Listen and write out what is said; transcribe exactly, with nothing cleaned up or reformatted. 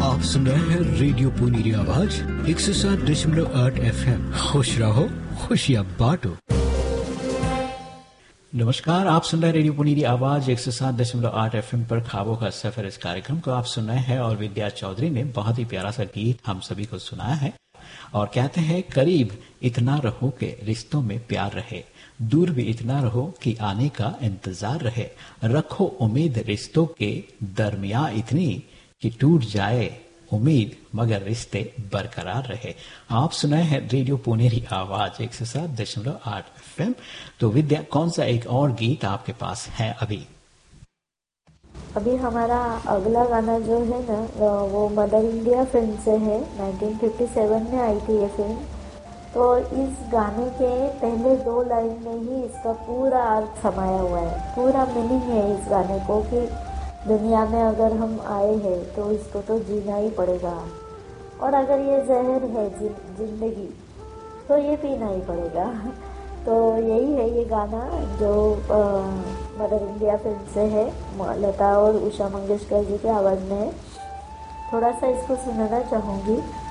आप सुन रहे हैं रेडियो पुनीरी आवाज एक सौ सात दशमलव आठ एफ एम। खुश रहो, खुशियाँ बांटो। नमस्कार, आप सुन रहे हैं रेडियो पुनीरी आवाज एक सौ सात दशमलव आठ एफ एम पर ख्वाबों का सफर। इस कार्यक्रम को आप सुन रहे हैं और विद्या चौधरी ने बहुत ही प्यारा सा गीत हम सभी को सुनाया है और कहते हैं, करीब इतना रहो कि रिश्तों में प्यार रहे, दूर भी इतना रहो कि आने का इंतजार रहे, रखो उम्मीद रिश्तों के दरमियान इतनी कि टूट जाए उम्मीद मगर रिश्ते बरकरार रहे। आप सुनाए हैं रेडियो पुनेरी आवाज एक सौ सात दशमलव आठ एफ एम। तो विद्या, कौन सा एक और गीत आपके पास है अभी? अभी हमारा अगला गाना जो है ना, वो मदर इंडिया फिल्म से है। नाइनटीन फिफ्टी सेवन में आई थी ये फिल्म। तो इस गाने के पहले दो लाइन में ही इसका पूरा अर्थ समाया हुआ है, पूरा मीनिंग है इस गाने को कि दुनिया में अगर हम आए हैं तो इसको तो जीना ही पड़ेगा, और अगर ये जहर है जिंदगी तो ये पीना ही पड़ेगा। तो यही है ये गाना जो आ, मदर इंडिया फिल्म से है, लता और उषा मंगेशकर जी की आवाज़ में है। थोड़ा सा इसको सुनाना चाहूँगी।